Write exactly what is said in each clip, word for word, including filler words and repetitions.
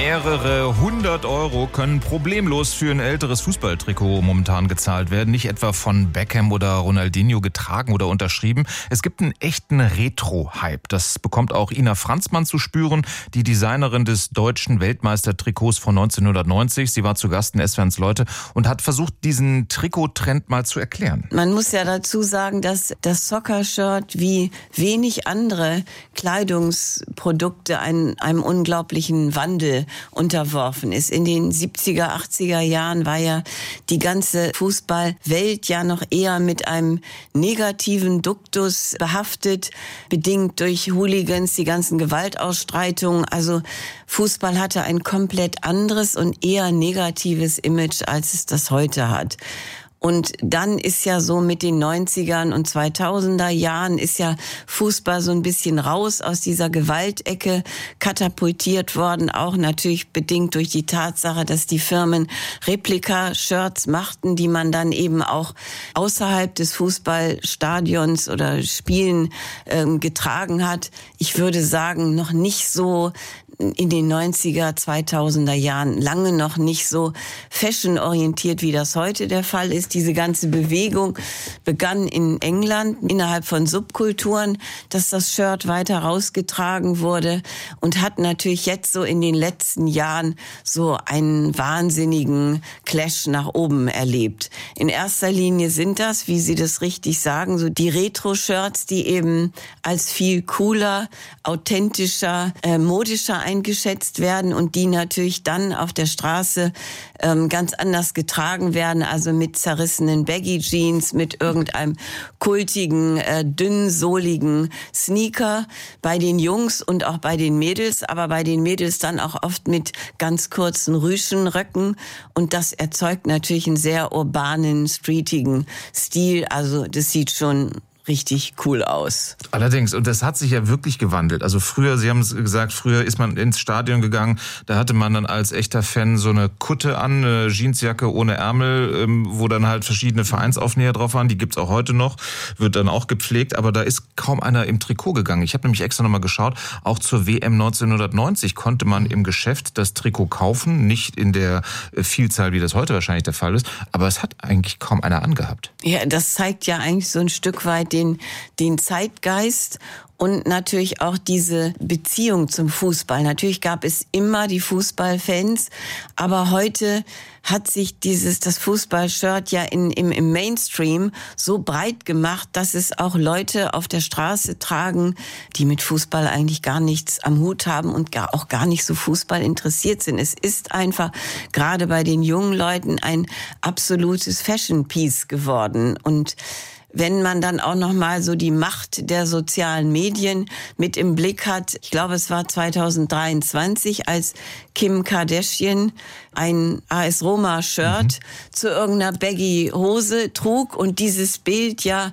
Mehrere hundert Euro können problemlos für ein älteres Fußballtrikot momentan gezahlt werden. Nicht etwa von Beckham oder Ronaldinho getragen oder unterschrieben. Es gibt einen echten Retro-Hype. Das bekommt auch Ina Franzmann zu spüren, die Designerin des deutschen Weltmeistertrikots von neunzehnhundertneunzig. Sie war zu Gast in S W R eins Leute und hat versucht, diesen Trikot-Trend mal zu erklären. Man muss ja dazu sagen, dass das Soccer-Shirt wie wenig andere Kleidungsprodukte einem, einem unglaublichen Wandel unterworfen ist. In den siebziger, achtziger Jahren war ja die ganze Fußballwelt ja noch eher mit einem negativen Duktus behaftet, bedingt durch Hooligans, die ganzen Gewaltausstreitungen. Also Fußball hatte ein komplett anderes und eher negatives Image, als es das heute hat. Und dann ist ja so mit den neunzigern und zweitausender Jahren ist ja Fußball so ein bisschen raus aus dieser Gewaltecke katapultiert worden, auch natürlich bedingt durch die Tatsache, dass die Firmen Replika-Shirts machten, die man dann eben auch außerhalb des Fußballstadions oder Spielen ähm, getragen hat. Ich würde sagen, noch nicht so in den neunziger, zweitausender Jahren, lange noch nicht so fashionorientiert, wie das heute der Fall ist. Diese ganze Bewegung begann in England innerhalb von Subkulturen, dass das Shirt weiter rausgetragen wurde und hat natürlich jetzt so in den letzten Jahren so einen wahnsinnigen Clash nach oben erlebt. In erster Linie sind das, wie Sie das richtig sagen, so die Retro-Shirts, die eben als viel cooler, authentischer, äh, modischer eingeschätzt werden und die natürlich dann auf der Straße ähm, ganz anders getragen werden, also mit zerrissenen Baggy-Jeans, mit irgendeinem kultigen, äh, dünnsohligen Sneaker bei den Jungs und auch bei den Mädels, aber bei den Mädels dann auch oft mit ganz kurzen Rüschenröcken und das erzeugt natürlich einen sehr urbanen, streetigen Stil, also das sieht schon richtig cool aus. Allerdings, und das hat sich ja wirklich gewandelt. Also früher, Sie haben es gesagt, früher ist man ins Stadion gegangen, da hatte man dann als echter Fan so eine Kutte an, eine Jeansjacke ohne Ärmel, wo dann halt verschiedene Vereinsaufnäher drauf waren, die gibt's auch heute noch, wird dann auch gepflegt, aber da ist kaum einer im Trikot gegangen. Ich habe nämlich extra nochmal geschaut, auch zur W M neunzehnhundertneunzig konnte man im Geschäft das Trikot kaufen, nicht in der Vielzahl, wie das heute wahrscheinlich der Fall ist, aber es hat eigentlich kaum einer angehabt. Ja, das zeigt ja eigentlich so ein Stück weit den, den Zeitgeist und natürlich auch diese Beziehung zum Fußball. Natürlich gab es immer die Fußballfans, aber heute hat sich dieses, das Fußballshirt ja in, im, im Mainstream so breit gemacht, dass es auch Leute auf der Straße tragen, die mit Fußball eigentlich gar nichts am Hut haben und gar, auch gar nicht so Fußball interessiert sind. Es ist einfach gerade bei den jungen Leuten ein absolutes Fashion-Piece geworden und wenn man dann auch noch mal so die Macht der sozialen Medien mit im Blick hat, ich glaube, es war zweitausenddreiundzwanzig, als Kim Kardashian ein A S Roma-Shirt mhm. zu irgendeiner Baggy-Hose trug und dieses Bild ja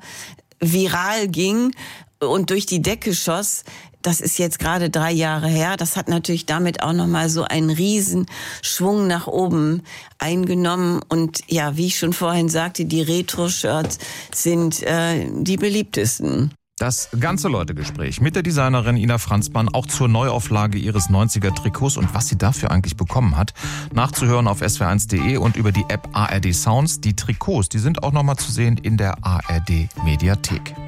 viral ging und durch die Decke schoss. Das ist jetzt gerade drei Jahre her. Das hat natürlich damit auch nochmal so einen riesen Schwung nach oben eingenommen. Und ja, wie ich schon vorhin sagte, die Retro-Shirts sind äh, die beliebtesten. Das ganze Leute-Gespräch mit der Designerin Ina Franzmann, auch zur Neuauflage ihres neunziger-Trikots und was sie dafür eigentlich bekommen hat, nachzuhören auf S W R eins punkt de und über die App A R D Sounds. Die Trikots, die sind auch nochmal zu sehen in der A R D Mediathek.